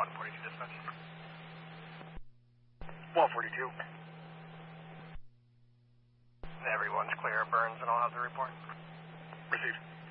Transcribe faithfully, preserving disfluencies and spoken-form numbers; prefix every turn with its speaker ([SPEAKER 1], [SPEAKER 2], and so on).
[SPEAKER 1] one forty-two dispatch. one forty-two. Everyone's clear of burns and I'll have the report.
[SPEAKER 2] Received.